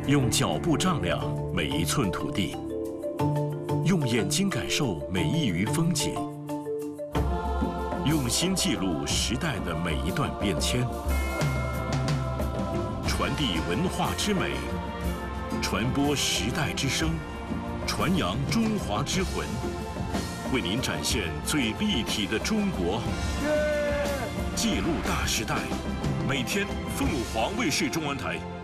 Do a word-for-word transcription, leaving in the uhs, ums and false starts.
用脚步丈量每一寸土地，用眼睛感受每一隅风景，用心记录时代的每一段变迁，传递文化之美，传播时代之声，传扬中华之魂，为您展现最立体的中国。记录大时代，每天凤凰卫视中文台。